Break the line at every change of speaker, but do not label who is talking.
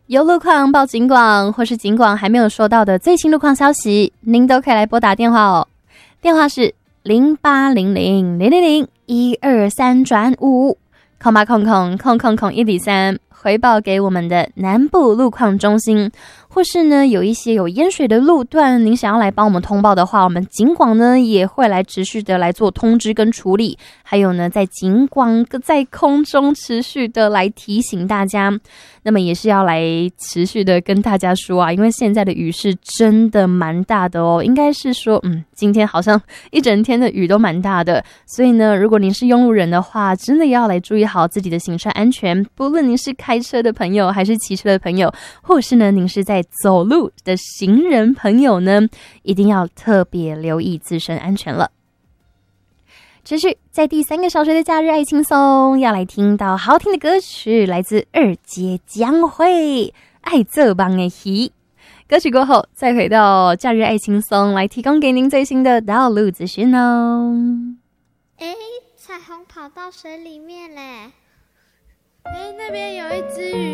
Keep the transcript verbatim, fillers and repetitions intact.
有路况报警广，或是警广还没有收到的最新路况消息，您都可以来拨打电话哦。电话是零八零零零零零一二三转五空八空空空空空一比三，回报给我们的南部路况中心。或是呢，有一些有淹水的路段，您想要来帮我们通报的话，我们警广呢也会来持续的来做通知跟处理。还有呢，在警广在空中持续的来提醒大家，那么也是要来持续的跟大家说啊，因为现在的雨是真的蛮大的哦，应该是说，嗯，今天好像一整天的雨都蛮大的，所以呢，如果您是用路人的话，真的要来注意好自己的行车安全。不论您是开车的朋友，还是骑车的朋友，或是呢，您是在走路的行人朋友呢，一定要特别留意自身安全了。持续在第三个小时的假日爱轻松，要来听到好听的歌曲，来自二阶江蕙爱这帮的戏。歌曲过后，再回到假日爱轻松，来提供给您最新的道路资讯哦。
诶，彩虹跑到水里面嘞！诶，那边有一只鱼。